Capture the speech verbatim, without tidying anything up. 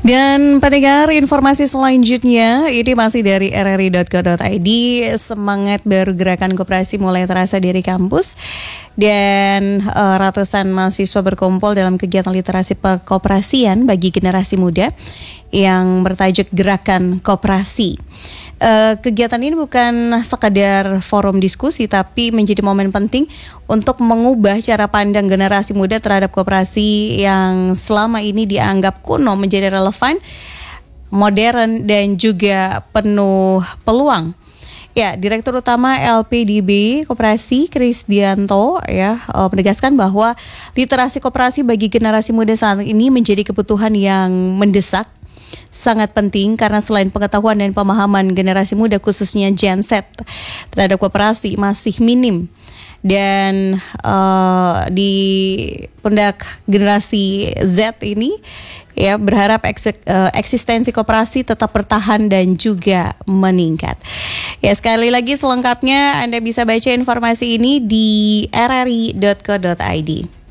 Dan pendengar, informasi selanjutnya ini masih dari r r i dot co dot i d. Semangat baru gerakan koperasi mulai terasa dari kampus. Dan uh, ratusan mahasiswa berkumpul dalam kegiatan literasi perkoperasian bagi generasi muda yang bertajuk Gerakan Koperasi. Uh, kegiatan ini bukan sekadar forum diskusi, tapi menjadi momen penting untuk mengubah cara pandang generasi muda terhadap koperasi yang selama ini dianggap kuno menjadi relevan, modern, dan juga penuh peluang. Ya, Direktur Utama L P D B Koperasi Krisdianto ya uh, menegaskan bahwa literasi koperasi bagi generasi muda saat ini menjadi kebutuhan yang mendesak, sangat penting karena selain pengetahuan dan pemahaman generasi muda khususnya Gen Z terhadap koperasi masih minim. Dan uh, di pundak generasi Z ini ya berharap eksik, uh, eksistensi koperasi tetap bertahan dan juga meningkat. Ya, sekali lagi selengkapnya Anda bisa baca informasi ini di r r i dot co dot i d.